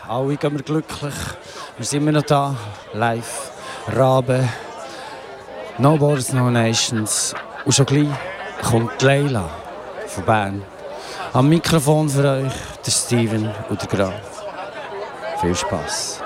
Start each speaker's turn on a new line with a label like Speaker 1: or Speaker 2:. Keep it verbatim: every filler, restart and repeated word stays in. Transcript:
Speaker 1: alle gehen wir glücklich. Wir sind immer noch da, live, Rabe, No Borders, No Nations. Und schon gleich kommt Leila von Bern. Am Mikrofon für euch, der Steven und der Graf. Viel Spass.